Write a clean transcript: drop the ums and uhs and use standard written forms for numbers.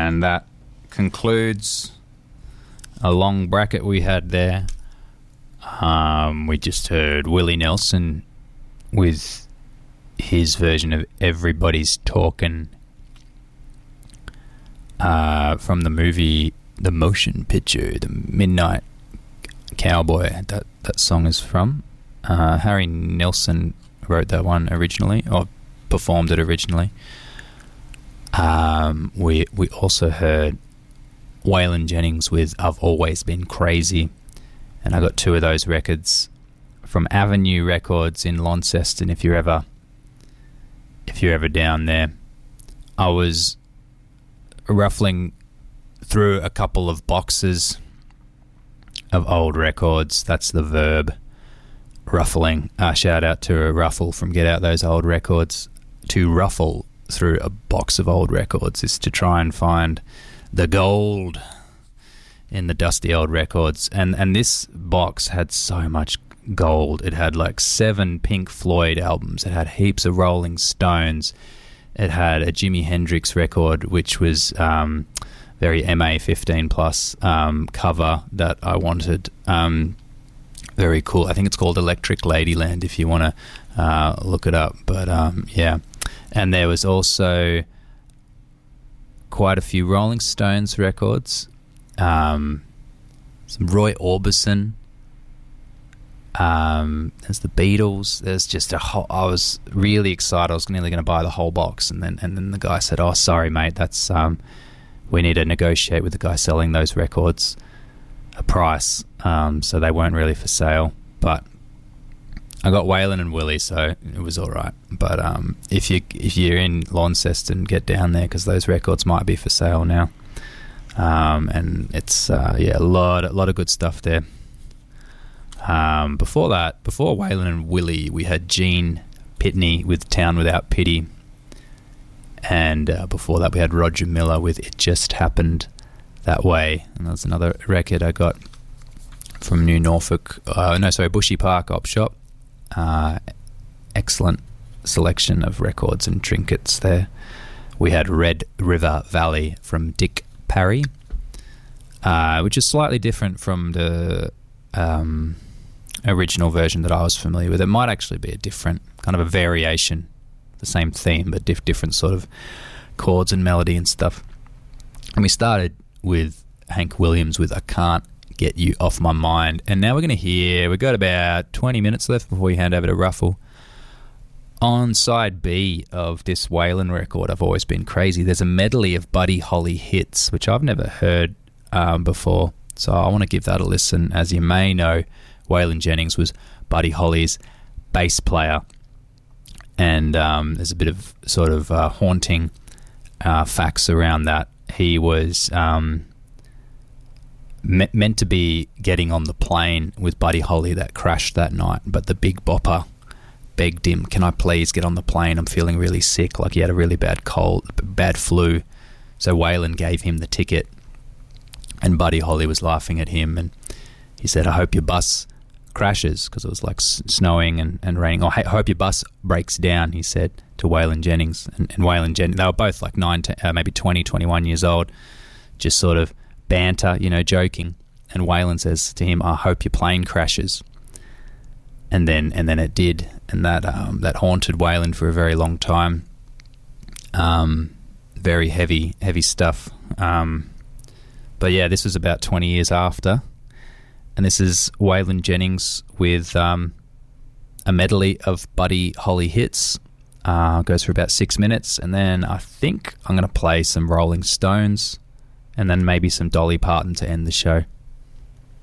And that concludes a long bracket we had there. We just heard Willie Nelson with his version of Everybody's Talkin', from the movie, the motion picture, The Midnight Cowboy. That song is from. Harry Nilsson wrote that one originally, or performed it originally. We also heard Waylon Jennings with I've Always Been Crazy, and I got two of those records from Avenue Records in Launceston. If you're ever down there, I was ruffling through a couple of boxes of old records. That's the verb, ruffling. Shout out to a Ruffle from Get Out Those Old Records. To ruffle through a box of old records is to try and find the gold in the dusty old records. And this box had so much gold. It had like 7 Pink Floyd albums. It had heaps of Rolling Stones. It had a Jimi Hendrix record, which was very MA 15 plus cover that I wanted. Very cool. I think it's called Electric Ladyland if you want to look it up. But yeah. And there was also quite a few Rolling Stones records. Some Roy Orbison. There's the Beatles. There's just a whole. I was really excited. I was nearly going to buy the whole box, and then the guy said, "Oh, sorry, mate. That's we need to negotiate with the guy selling those records a price. So they weren't really for sale, but." I got Waylon and Willie, so it was all right. But if you're in Launceston, get down there because those records might be for sale now. And it's a lot of good stuff there. Before Waylon and Willie, we had Gene Pitney with Town Without Pity, and before that we had Roger Miller with It Just Happened That Way, and that was another record I got from Bushy Park Op Shop. Excellent selection of records and trinkets there. We had Red River Valley from Dick Parry, which is slightly different from the original version that I was familiar with. It might actually be a different kind of a variation, the same theme, but different sort of chords and melody and stuff. And we started with Hank Williams with I Can't Get You Off My Mind, and now we've got about 20 minutes left before we hand over to Ruffle. On side B of this Waylon record, I've Always Been Crazy, there's a medley of Buddy Holly hits, which I've never heard before, so I want to give that a listen. As you may know, Waylon Jennings was Buddy Holly's bass player, and there's a bit of sort of haunting facts around that. He was meant to be getting on the plane with Buddy Holly that crashed that night, but the Big Bopper begged him, "Can I please get on the plane? I'm feeling really sick." Like he had a really bad flu. So Waylon gave him the ticket, and Buddy Holly was laughing at him, and he said, "I hope your bus crashes," because it was like snowing and raining. "I hope your bus breaks down," he said to Waylon Jennings. And Waylon Jennings, they were both like 19, maybe 20, 21 years old, just sort of banter, joking. And Waylon says to him, "I hope your plane crashes." And then it did, and that haunted Waylon for a very long time. Very heavy stuff. But yeah, this was about 20 years after, and this is Waylon Jennings with a medley of Buddy Holly hits. Goes for about 6 minutes, and then I think I'm going to play some Rolling Stones, and then maybe some Dolly Parton to end the show.